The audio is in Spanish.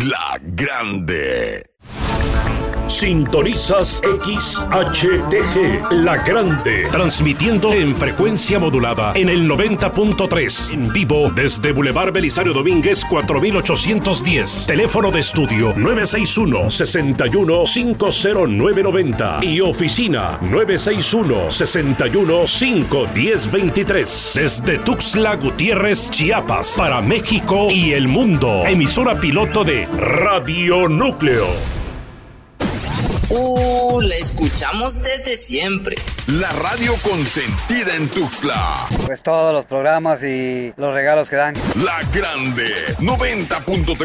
La Grande. Sintonizas XHTG, La Grande, transmitiendo en frecuencia modulada en el 90.3, en vivo desde Boulevard Belisario Domínguez 4810, teléfono de estudio 961-61-50990 y oficina 961-61-51023, desde Tuxtla Gutiérrez, Chiapas, para México y el mundo, emisora piloto de Radio Núcleo. La escuchamos desde siempre. La radio consentida en Tuxtla. Pues todos los programas y los regalos que dan. La Grande, 90.3